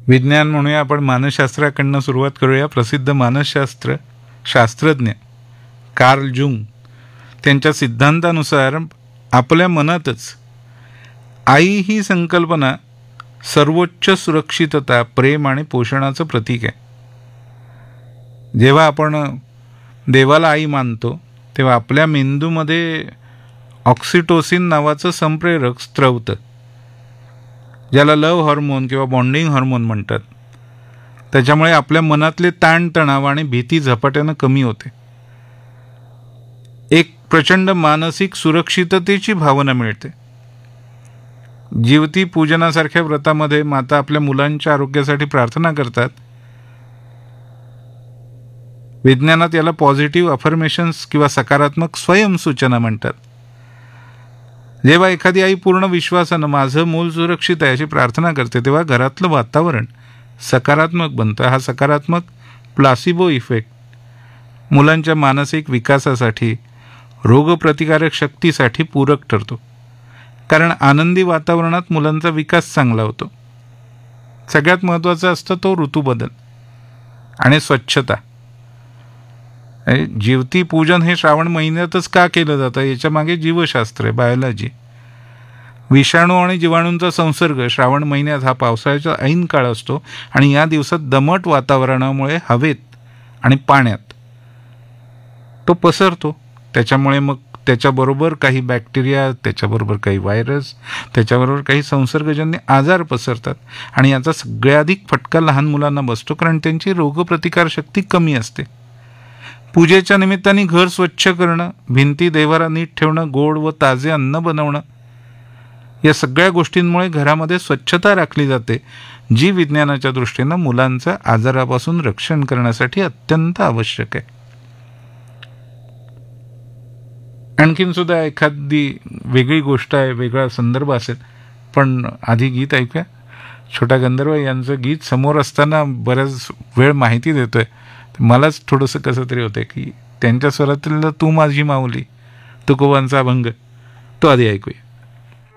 विज्ञान म्हणूया आपण, मानसशास्त्राकडनं सुरुवात करूया. प्रसिद्ध शास्त्रज्ञ कार्ल जुंग त्यांच्या सिद्धांतानुसार आपल्या मनातच आई ही संकल्पना सर्वोच्च सुरक्षितता, प्रेम आणि पोषणाचं प्रतीक आहे. जेव्हा आपण देवाला आई मानतो तेव्हा आपल्या मेंदूमध्ये ऑक्सिटोसिन नावाचं संप्रेरक स्त्रवतं, ज्याला लव हार्मोन किंवा बॉन्डिंग हार्मोन म्हणतात. त्याच्यामुळे आपल्या मनातले ताणतणाव आणि भीती झपाट्यानं कमी होते. एक प्रचंड मानसिक सुरक्षिततेची भावना मिळते. जीवती पूजनासारख्या व्रतामध्ये माता आपल्या मुलांच्या आरोग्यासाठी प्रार्थना करतात. विज्ञानात याला पॉझिटिव्ह अफर्मेशन्स किंवा सकारात्मक स्वयंसूचना म्हणतात. जेव्हा एखादी आई पूर्ण विश्वासानं माझं मूल सुरक्षित आहे अशी प्रार्थना करते तेव्हा घरातलं वातावरण सकारात्मक बनतं. हा सकारात्मक प्लासिबो इफेक्ट मुलांच्या मानसिक विकासासाठी, रोगप्रतिकारक शक्तीसाठी पूरक ठरतो. कारण आनंदी वातावरणात मुलांचा विकास चांगला होतो. सगळ्यात महत्त्वाचा असतं तो ऋतूबदल आणि स्वच्छता. जीवती पूजन हे श्रावण महिन्यातच का केलं जातं याच्या मागे जीवशास्त्र आहे, बायोलॉजी. विषाणू आणि जीवाणूंचा संसर्ग श्रावण महिन्यात हा पावसाळ्याचा ऐन काळ असतो आणि या दिवसात दमट वातावरणामुळे हवेत आणि पाण्यात तो पसरतो. त्याच्यामुळे मग त्याच्याबरोबर काही बॅक्टेरिया, त्याच्याबरोबर काही व्हायरस, त्याच्याबरोबर काही संसर्गजन्य आजार पसरतात आणि याचा सगळ्याधिक फटका लहान मुलांना बसतो, कारण त्यांची रोगप्रतिकारशक्ती कमी असते. पूजेच्या निमित्ताने घर स्वच्छ करणं, भिंती देवारा नीट ठेवणं, गोड व ताजे अन्न बनवणं, या सगळ्या गोष्टींमुळे घरामध्ये स्वच्छता राखली जाते, जी विज्ञानाच्या दृष्टीनं मुलांचं आजारापासून रक्षण करण्यासाठी अत्यंत आवश्यक आहे. आणखीन सुद्धा एखादी वेगळी गोष्ट आहे, वेगळा संदर्भ असेल, पण आधी गीत ऐकूया. छोटा गंधर्व यांचं गीत समोर असताना बऱ्याच वेळ माहिती देतोय, मलाच थोडंसं कसं तरी होतं की त्यांच्या स्वरातील तू माझी माऊली, तुकोबांचा अभंग तो आधी ऐकूया.